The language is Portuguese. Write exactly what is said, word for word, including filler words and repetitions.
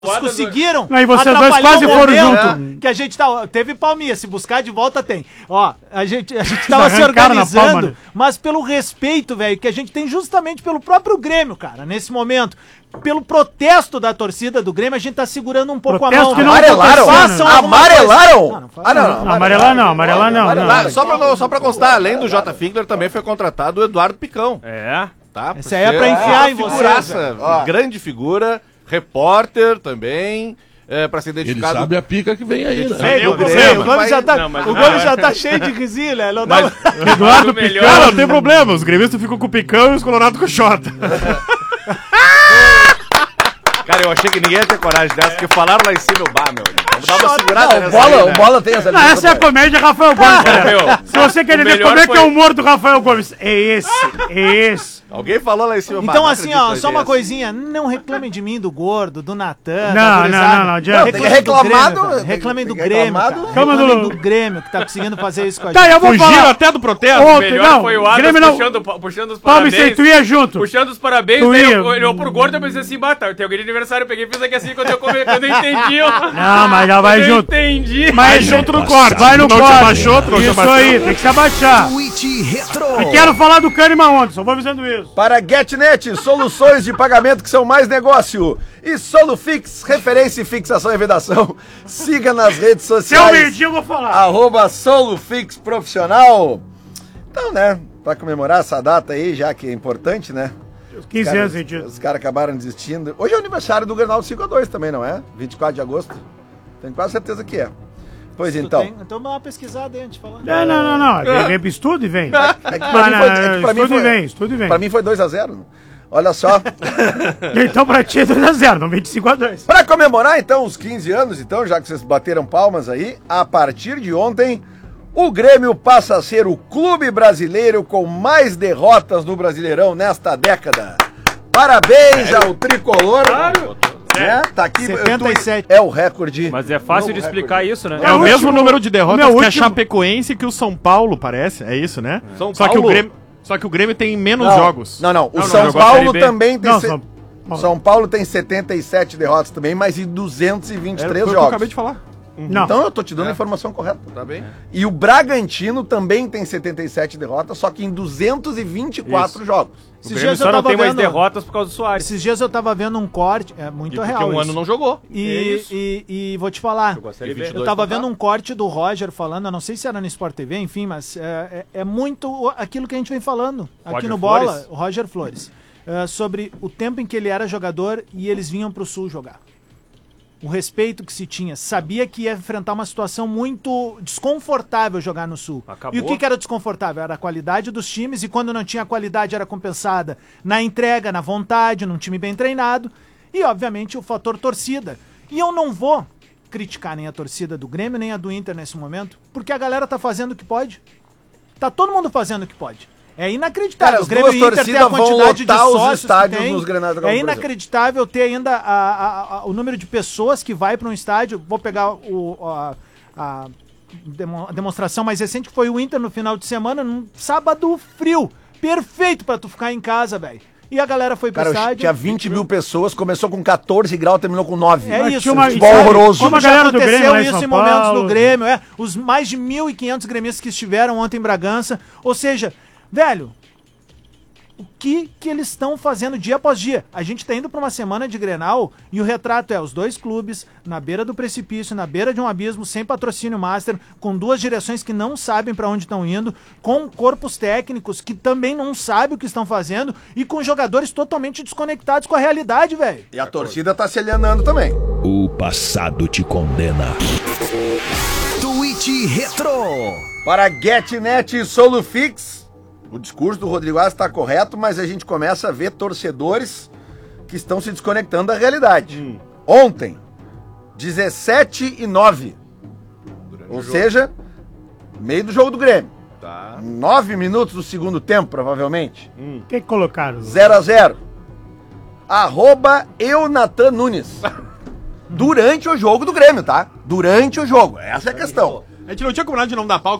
conseguiram. Aí vocês dois quase foram juntos. Que a gente tá, teve palminha, se buscar de volta tem. Ó, a gente, a gente tava se organizando, palma, mas pelo respeito, velho, que a gente tem justamente pelo próprio Grêmio, cara, nesse momento. Pelo protesto da torcida do Grêmio, a gente tá segurando um pouco protesto a mão. Que não amarelaram? Amarelaram? Não, não, ah, não, não, amarelaram não, amarelaram não. não, não. Só, pra, só pra constar, além do J. Finkler, também foi contratado o Eduardo Picão. É. Tá? Essa aí é pra enfiar é, em vocês. Grande figura, repórter também. É, pra ser identificado. Ele sabe a pica que vem aí, né? Ei, o Gomes já tá, não, o Gomes já tá cheio de risinho, né? Não dá... Eduardo Picão, ah, não tem problema. Os gremistas ficam com o Picão e os colorados com o Xota. Cara, eu achei que ninguém ia ter coragem dessa, porque falaram lá em cima, eu bah, meu. Vamos dar uma segurada nessa. Bola, aí, né? O Bola tem essa. Não, essa é a comédia Rafael Gomes, ah, cara. Se você quer ver como é que é o humor do Rafael Gomes, é esse, é esse. Alguém falou lá em cima. Então, assim, ó, só uma coisinha. Não reclamem de mim, do Gordo, do Natan. Não, não, não, não. Reclamem reclamado. Reclamem do Grêmio. Reclamem do Grêmio, que tá conseguindo fazer isso com a gente. Tá, eu vou falar. Até do protesto. O melhor não, foi o Adams puxando, puxando os parabéns. Palme, tu ia junto. Puxando os parabéns. Daí eu olhou pro Gordo e pensei assim, bata, tem alguém de aniversário. Eu peguei e fiz aqui assim quando eu, come, quando eu entendi. Eu, não, mas já vai junto. Eu entendi. Vai junto no corte. Vai no corte. Abaixou, isso aí, tem que se abaixar. E quero falar do Kahneman ontem, só vou avisando isso. Para GetNet, soluções de pagamento que são mais negócio. E Solufix, referência em fixação e vedação. Siga nas redes sociais. Seu medinho eu vou falar. Arroba Solufix Profissional. Então, né, pra comemorar essa data aí, já que é importante, né? Os quinze anos, gente. Os caras acabaram desistindo. Hoje é o aniversário do Grenal cinco a dois também, não é? vinte e quatro de agosto. Tenho quase certeza que é. Pois então. Tem, então dá uma pesquisada aí antes de falar. Não, não, não, não. Vem, vem pro estúdio e vem. É que pra mim foi, é que pra mim foi, vem, estúdio e vem. Pra mim foi dois a zero. Olha só. Então pra ti é dois a zero, não vinte e cinco a dois. Pra comemorar então os quinze anos, então, já que vocês bateram palmas aí, a partir de ontem, o Grêmio passa a ser o clube brasileiro com mais derrotas no Brasileirão nesta década. Parabéns ao tricolor. Claro. Né? Tá aqui, setenta e sete. É o recorde. Mas é fácil de explicar recorde. isso, né? É, é o último, mesmo número de derrotas que último... a Chapecoense que o São Paulo, parece. É isso, né? São só Paulo? Que o Grêmio, só que o Grêmio tem menos não, jogos. Não, não. O não, São não, Paulo também tem... Não, se... São... São Paulo tem setenta e sete derrotas também, mas em duzentos e vinte e três é, jogos. Que eu acabei de falar. Não. Então eu tô te dando é. a informação correta. Tá bem? E o Bragantino também tem setenta e sete derrotas, só que em duzentos e vinte e quatro Isso. jogos. O Esses Grêmio só não tem vendo... mais derrotas por causa do Soares. Esses dias eu tava vendo um corte, é muito e real porque um isso. ano não jogou. E, é e, e vou te falar, eu, eu tava vendo um corte do Roger falando, eu não sei se era no Sport T V, enfim, mas é, é, é muito aquilo que a gente vem falando aqui Roger no Flores? Bola, o Roger Flores, uh, sobre o tempo em que ele era jogador e eles vinham pro Sul jogar. O respeito que se tinha. Sabia que ia enfrentar uma situação muito desconfortável jogar no Sul. Acabou. E o que, que era desconfortável? Era a qualidade dos times, e quando não tinha qualidade era compensada na entrega, na vontade, num time bem treinado. E, obviamente, o fator torcida. E eu não vou criticar nem a torcida do Grêmio, nem a do Inter nesse momento, porque a galera tá fazendo o que pode. Tá todo mundo fazendo o que pode. É inacreditável. Cara, o Grêmio e o Inter tem a quantidade de sócios estádios que tem. nos Grenais da É inacreditável ter ainda a, a, a, o número de pessoas que vai para um estádio. Vou pegar o, a, a demonstração mais recente, que foi o Inter no final de semana, num sábado frio. Perfeito para tu ficar em casa, velho. E a galera foi pro Cara, estádio. Tinha vinte mil pessoas, começou com quatorze graus, terminou com nove. É isso. Tinha uma, futebol horroroso. Como já galera aconteceu do Grêmio, isso em, em momentos do Grêmio, é. Os mais de mil e quinhentos gremistas que estiveram ontem em Bragança. Ou seja, velho, o que que eles estão fazendo dia após dia? A gente tá indo pra uma semana de Grenal e o retrato é os dois clubes na beira do precipício, na beira de um abismo, sem patrocínio master, com duas direções que não sabem pra onde estão indo, com corpos técnicos que também não sabem o que estão fazendo e com jogadores totalmente desconectados com a realidade, velho. E a torcida tá se alienando também. O passado te condena. Tweet Retro. Para GetNet e Solufix, o discurso do Rodrigo Alves está correto, mas a gente começa a ver torcedores que estão se desconectando da realidade. Hum. Ontem, dezessete e nove. Durante Ou seja, meio do jogo do Grêmio. Tá. nove minutos do segundo tempo, provavelmente. O hum. que, que colocaram? zero a zero. Arroba Eunatan Nunes. Durante o jogo do Grêmio, tá? Durante o jogo. Essa é a questão. A gente não tinha combinado de não dar pau